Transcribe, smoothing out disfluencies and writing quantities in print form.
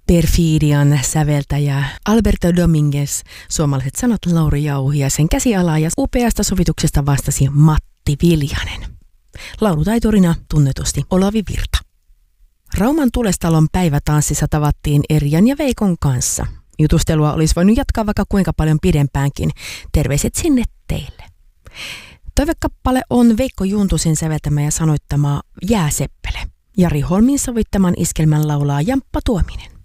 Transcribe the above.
Perfidian säveltäjä Alberto Dominguez, suomalaiset sanat Lauri Jauhi ja sen käsialaa ja upeasta sovituksesta vastasi Matti Viljanen. Laulutaiturina tunnetusti Olavi Virta. Rauman Tulestalon päivätanssissa tavattiin Erjan ja Veikon kanssa. Jutustelua olisi voinut jatkaa vaikka kuinka paljon pidempäänkin. Terveiset sinne teille. Toivekappale on Veikko Juntusen säveltämä ja sanoittama Jääseppele. Jari Holmin sovittaman iskelmän laulaa Jamppa Tuominen.